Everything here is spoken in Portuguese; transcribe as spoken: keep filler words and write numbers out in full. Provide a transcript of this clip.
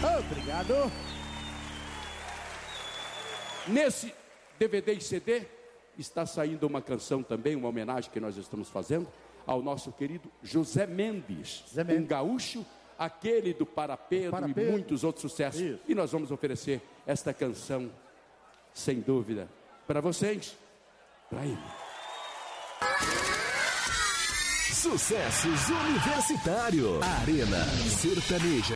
Obrigado. Nesse D V D e C D está saindo uma canção também, uma homenagem que nós estamos fazendo ao nosso querido José Mendes, José Mendes. um gaúcho, aquele do Para Pedro, Para e Pedro. muitos outros sucessos. Isso. E nós vamos oferecer esta canção, sem dúvida, para vocês, para ele. Sucessos Universitário. Arena Sertaneja.